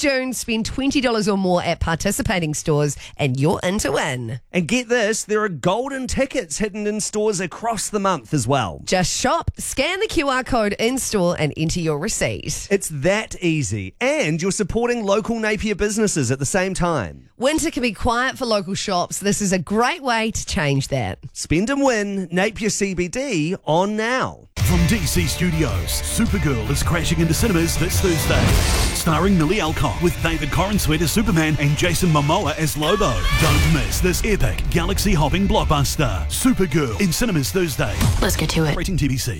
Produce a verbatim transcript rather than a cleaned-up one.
June, spend twenty dollars or more at participating stores and you're in to win. And get this, there are golden tickets hidden in stores across the month as well. Just shop, scan the Q R code in store and enter your receipt. It's that easy. And you're supporting local Napier businesses at the same time. Winter can be quiet for local shops. This is a great way to change that. Spend and win Napier C B D on now. From D C Studios, Supergirl is crashing into cinemas this Thursday. Starring Millie Alcock with David Corenswet as Superman and Jason Momoa as Lobo. Don't miss this epic galaxy-hopping blockbuster. Supergirl in cinemas Thursday. Let's get to it. Rating T V C.